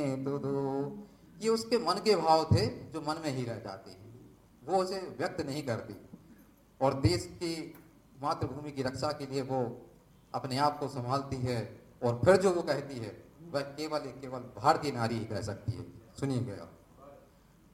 तो दो, ये उसके मन के भाव थे जो मन में ही रह जाते हैं, वो उसे व्यक्त नहीं करती। और देश की मातृभूमि की रक्षा के लिए वो अपने आप को संभालती है, और फिर जो वो कहती है वह केवल भारतीय नारी ही कह सकती है। सुनिएगा।